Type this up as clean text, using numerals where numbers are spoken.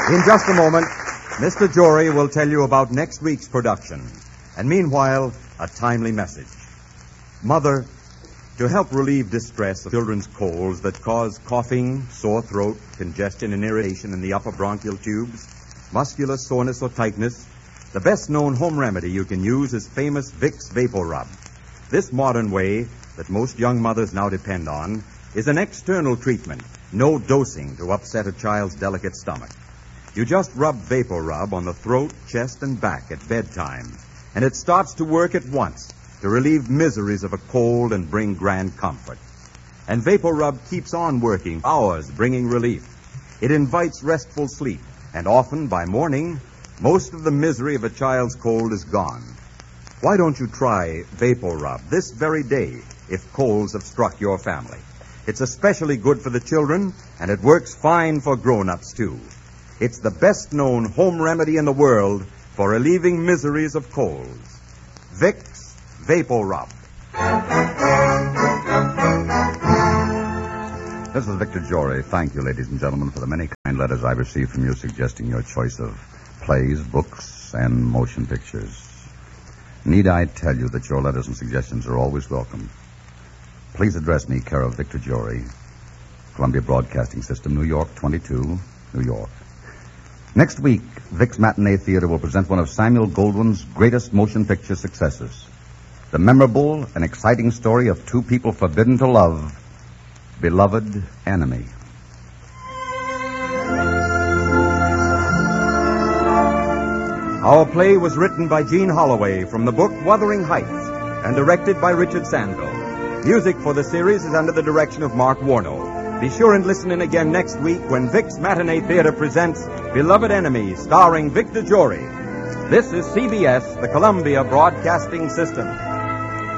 In just a moment, Mr. Jory will tell you about next week's production. And meanwhile, a timely message. Mother, to help relieve distress of children's colds that cause coughing, sore throat, congestion, and irritation in the upper bronchial tubes, muscular soreness or tightness, the best-known home remedy you can use is famous Vicks Vapor Rub. This modern way that most young mothers now depend on is an external treatment, no dosing to upset a child's delicate stomach. You just rub Vapor Rub on the throat, chest, and back at bedtime, and it starts to work at once to relieve miseries of a cold and bring grand comfort. And Vapor Rub keeps on working hours, bringing relief. It invites restful sleep, and often, by morning, most of the misery of a child's cold is gone. Why don't you try Vapor Rub this very day if colds have struck your family? It's especially good for the children, and it works fine for grown-ups, too. It's the best-known home remedy in the world for relieving miseries of colds. Vicks Vapor Rub. This is Victor Jory. Thank you, ladies and gentlemen, for the many kind letters I've received from you suggesting your choice of plays, books, and motion pictures. Need I tell you that your letters and suggestions are always welcome? Please address me, care of Victor Jory, Columbia Broadcasting System, New York 22, New York. Next week, Vic's Matinee Theater will present one of Samuel Goldwyn's greatest motion picture successes. The memorable and exciting story of two people forbidden to love, beloved enemy. Our play was written by Gene Holloway from the book Wuthering Heights and directed by Richard Sandville. Music for the series is under the direction of Mark Warno. Be sure and listen in again next week when Vic's Matinee Theater presents Beloved Enemy, starring Victor Jory. This is CBS, the Columbia Broadcasting System.